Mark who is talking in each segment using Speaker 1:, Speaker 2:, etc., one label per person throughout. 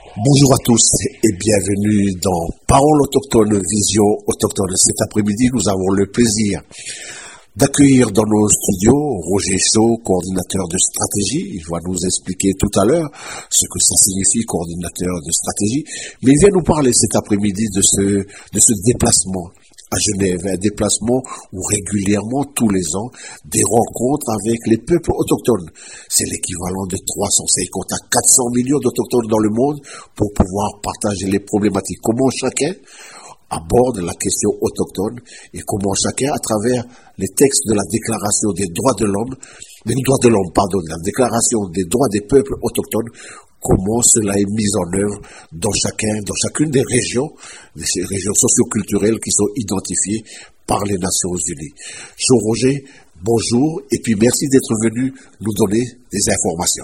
Speaker 1: Bonjour à tous et bienvenue dans Parole autochtone, Vision autochtone. Cet après-midi, nous avons le plaisir d'accueillir dans nos studios Roger Chaud, coordinateur de stratégie. Il va nous expliquer tout à l'heure ce que ça signifie, coordinateur de stratégie. Mais il vient nous parler cet après-midi de ce déplacement à Genève, un déplacement où régulièrement, tous les ans, des rencontres avec les peuples autochtones. C'est l'équivalent de 350 à 400 millions d'autochtones dans le monde pour pouvoir partager les problématiques. Comment chacun aborde la question autochtone et comment chacun, à travers les textes de la Déclaration des droits de l'homme, la Déclaration des droits des peuples autochtones, comment cela est mis en œuvre dans chacune des régions, ces régions socioculturelles qui sont identifiées par les Nations Unies. Chaud Roger, bonjour, et puis merci d'être venu nous donner des informations.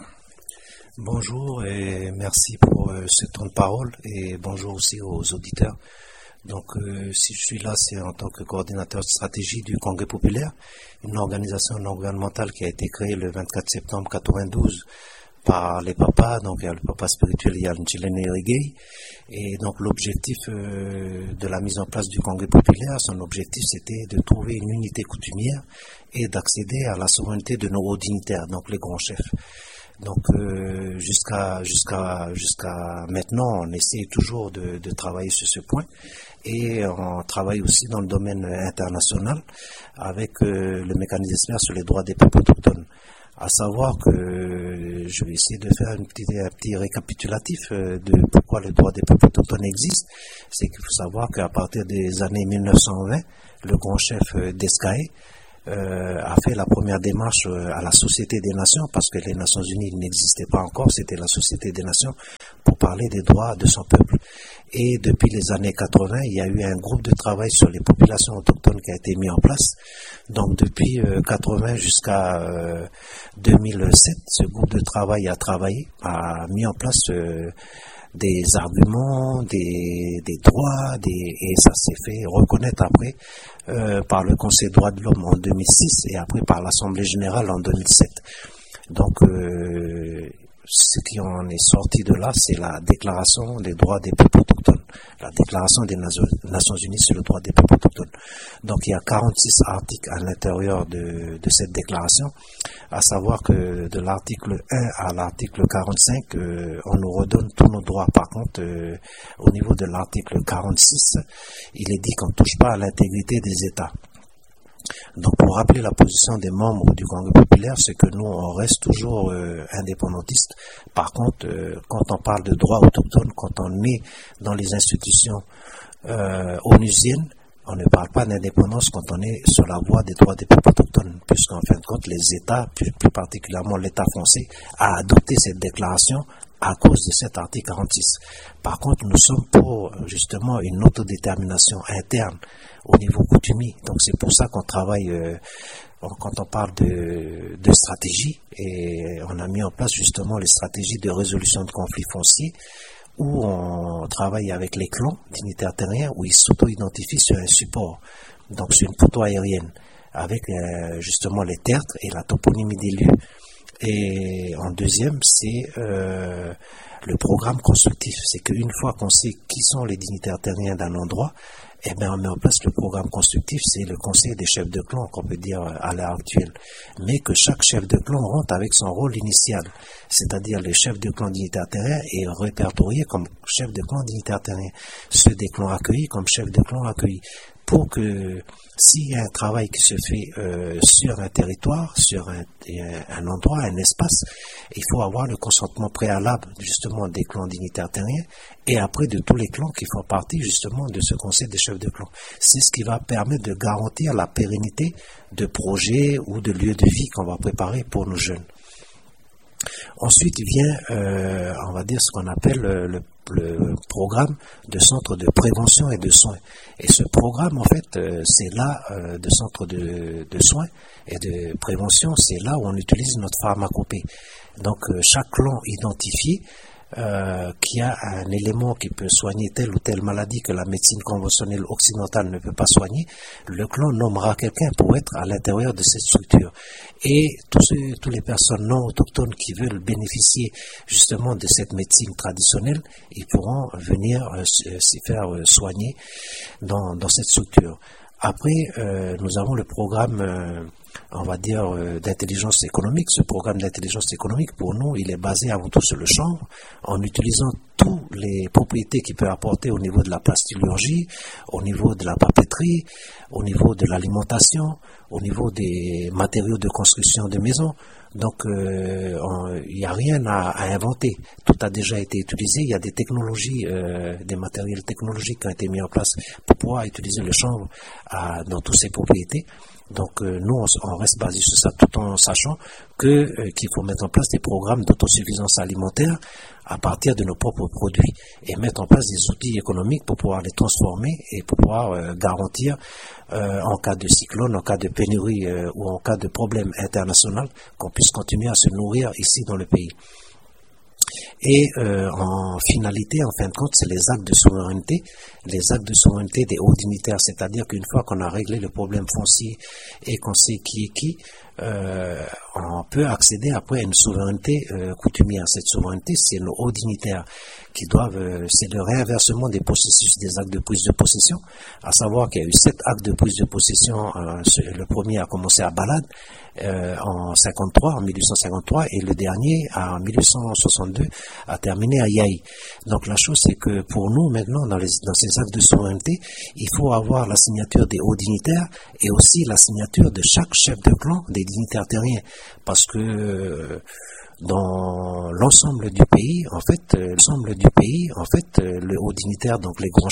Speaker 2: Bonjour et merci pour ce temps de parole et bonjour aussi aux auditeurs. Donc, si je suis là, c'est en tant que coordinateur de stratégie du Congrès populaire, une organisation non gouvernementale qui a été créée le 24 septembre 92 par les papas, donc il y a le papa spirituel, il y a le Nchilene Irigei, et donc l'objectif de la mise en place du Congrès populaire, son objectif c'était de trouver une unité coutumière et d'accéder à la souveraineté de nos hauts dignitaires, donc les grands chefs. Donc jusqu'à maintenant, on essaie toujours de travailler sur ce point et on travaille aussi dans le domaine international avec le mécanisme expert sur les droits des peuples autochtones. À savoir que je vais essayer de faire un petit récapitulatif de pourquoi le droit des peuples autochtones existe. C'est qu'il faut savoir qu'à partir des années 1920, le grand chef d'Escaé a fait la première démarche à la Société des Nations, parce que les Nations Unies n'existaient pas encore, c'était la Société des Nations, pour parler des droits de son peuple. Et depuis les années 80, il y a eu un groupe de travail sur les populations autochtones qui a été mis en place. Donc depuis 80 jusqu'à 2007, ce groupe de travail a mis en place des arguments, des droits, et ça s'est fait reconnaître après par le Conseil des droits de l'homme en 2006 et après par l'Assemblée générale en 2007. Donc ce qui en est sorti de là, c'est la Déclaration des droits des peuples autochtones, la Déclaration des Nations Unies sur le droit des peuples autochtones. Donc il y a 46 articles à l'intérieur de cette déclaration, à savoir que de l'article 1 à l'article 45, on nous redonne tous nos droits. Par contre, au niveau de l'article 46, il est dit qu'on ne touche pas à l'intégrité des États. Donc pour rappeler la position des membres du Congrès populaire, c'est que nous on reste toujours indépendantistes. Par contre, quand on parle de droits autochtones, quand on est dans les institutions onusiennes, on ne parle pas d'indépendance quand on est sur la voie des droits des peuples autochtones, puisqu'en fin de compte les États, plus particulièrement l'État français, a adopté cette déclaration à cause de cet article 46. Par contre, nous sommes pour justement une autodétermination interne au niveau coutumier. Donc c'est pour ça qu'on travaille, quand on parle de stratégie, et on a mis en place justement les stratégies de résolution de conflits fonciers, où on travaille avec les clans dignitaires terriens, où ils s'auto-identifient sur un support, donc sur une photo aérienne, avec justement les tertres et la toponymie des lieux. Et en deuxième, c'est le programme constructif. C'est qu'une fois qu'on sait qui sont les dignitaires terriens d'un endroit, eh bien, on met en place le programme constructif, c'est le conseil des chefs de clan, qu'on peut dire à l'heure actuelle. Mais que chaque chef de clan rentre avec son rôle initial. C'est-à-dire, le chef de clan dignitaire terrien est répertorié comme chef de clan dignitaire terrien. Ceux des clans accueillis comme chef de clan accueillis. Pour que, s'il y a un travail qui se fait sur un territoire, sur un endroit, un espace, il faut avoir le consentement préalable justement des clans dignitaires terriens et après de tous les clans qui font partie justement de ce conseil des chefs de clan. C'est ce qui va permettre de garantir la pérennité de projets ou de lieux de vie qu'on va préparer pour nos jeunes. Ensuite vient, on va dire, ce qu'on appelle le programme de centre de prévention et de soins. Et ce programme, en fait, c'est là, de centre de soins et de prévention, c'est là où on utilise notre pharmacopée. Donc, chaque clan identifié qui a un élément qui peut soigner telle ou telle maladie que la médecine conventionnelle occidentale ne peut pas soigner, le clan nommera quelqu'un pour être à l'intérieur de cette structure. Et toutes les personnes non autochtones qui veulent bénéficier justement de cette médecine traditionnelle, ils pourront venir s'y faire soigner dans cette structure. Après, nous avons le programme, on va dire, d'intelligence économique. Ce programme d'intelligence économique, pour nous, il est basé avant tout sur le chanvre, en utilisant toutes les propriétés qu'il peut apporter au niveau de la plasturgie, au niveau de la papeterie, au niveau de l'alimentation, au niveau des matériaux de construction de maisons. Donc, il n'y a rien à inventer. Tout a déjà été utilisé. Il y a des technologies, des matériels technologiques qui ont été mis en place pour pouvoir utiliser le chanvre dans toutes ses propriétés. Donc, nous, on reste basé sur ça, tout en sachant qu'il faut mettre en place des programmes d'autosuffisance alimentaire à partir de nos propres produits et mettre en place des outils économiques pour pouvoir les transformer et pour pouvoir garantir, en cas de cyclone, en cas de pénurie ou en cas de problème international, qu'on puisse continuer à se nourrir ici dans le pays. Et en finalité, en fin de compte, c'est les actes de souveraineté des hauts dignitaires, c'est-à-dire qu'une fois qu'on a réglé le problème foncier et qu'on sait qui est qui, on peut accéder après à une souveraineté coutumière. Cette souveraineté, c'est nos hauts dignitaires qui doivent, c'est le réinversement des processus des actes de prise de possession, à savoir qu'il y a eu 7 actes de prise de possession. Le premier a commencé à Balade en 1853, et le dernier en 1862 a terminé à Yaï. Donc la chose, c'est que pour nous maintenant, dans ces actes de souveraineté, il faut avoir la signature des hauts dignitaires et aussi la signature de chaque chef de clan des dignitaires terriens, parce que dans l'ensemble du pays, en fait, le haut dignitaire, donc les grands